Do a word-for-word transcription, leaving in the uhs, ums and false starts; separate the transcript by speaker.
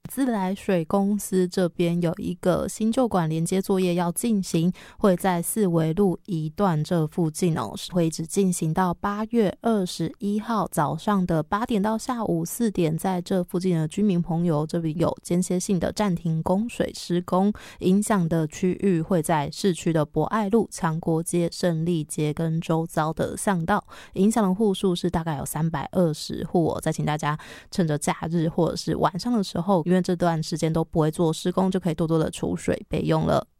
Speaker 1: 自来水公司这边有一个新旧管连接作业要进行，会在四维路一段这附近哦，会一直进行到八月二十一号早上的八点到下午四点，在这附近的居民朋友这边有间歇性的暂停供水施工，影响的区域会在市区的博爱路、强国街、胜利街跟周遭的巷道，影响的户数是大概有三百二十户哦。再请大家趁着假日或者是晚上的时候，因为这段时间都不会做施工，就可以多多的储水备用了。